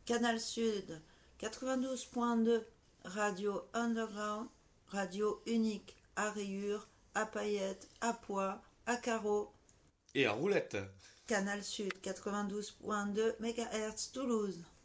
Canal Sud 92.2, Radio Underground, radio unique à rayures, à paillettes, à pois, à carreaux. Et à roulette. Canal Sud 92.2 MHz Toulouse.